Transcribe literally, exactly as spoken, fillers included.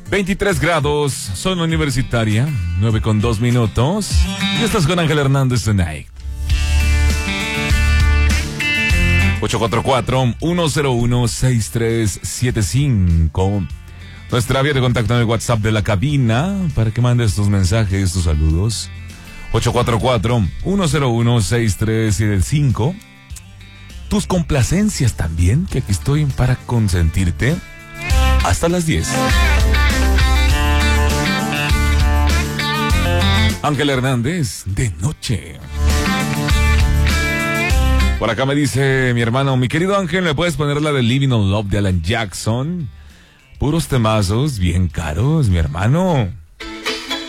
veintitrés grados, zona universitaria, nueve con dos minutos. Y estás con Ángel Hernández Tonight. ocho cuatro cuatro, uno cero uno, seis tres siete cinco. Nuestra vía de contacto en el WhatsApp de la cabina para que mandes tus mensajes, tus saludos. ocho cuatro cuatro, uno cero uno, seis tres siete cinco. Tus complacencias también, que aquí estoy para consentirte hasta las diez. Ángel Hernández, de noche. Por acá me dice mi hermano, mi querido Ángel, ¿me puedes poner la de Living on Love de Alan Jackson? Puros temazos bien caros, mi hermano.